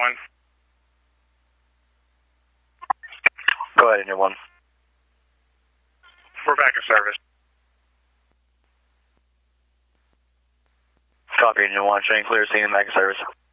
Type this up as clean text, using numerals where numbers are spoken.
1. Go ahead, Engine 1. We're back in service. Copy, Engine 1. Train clear, scene and back in service.